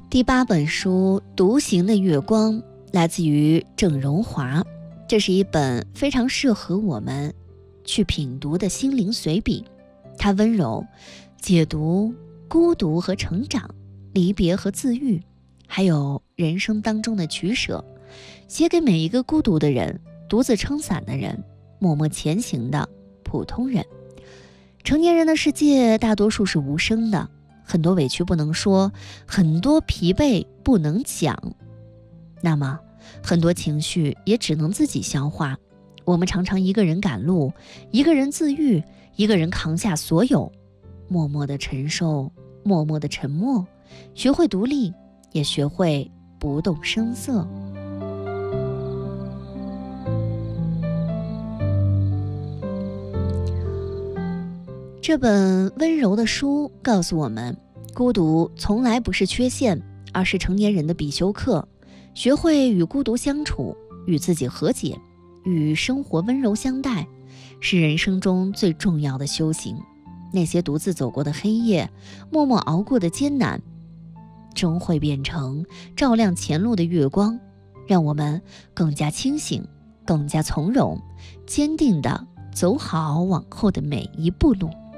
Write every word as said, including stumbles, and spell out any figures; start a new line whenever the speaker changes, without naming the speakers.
第八本书《独行的月光》来自于郑荣华，这是一本非常适合我们去品读的心灵随笔。它温柔解读孤独和成长，离别和自愈，还有人生当中的取舍，写给每一个孤独的人，独自撑伞的人，默默前行的普通人。成年人的世界大多数是无声的，很多委屈不能说，很多疲惫不能讲，那么很多情绪也只能自己消化。我们常常一个人赶路，一个人自愈，一个人扛下所有，默默的承受，默默的沉默，学会独立，也学会不动声色。这本温柔的书告诉我们，孤独从来不是缺陷，而是成年人的必修课。学会与孤独相处，与自己和解，与生活温柔相待，是人生中最重要的修行。那些独自走过的黑夜，默默熬过的艰难，终会变成照亮前路的月光，让我们更加清醒，更加从容，坚定地走好往后的每一步路。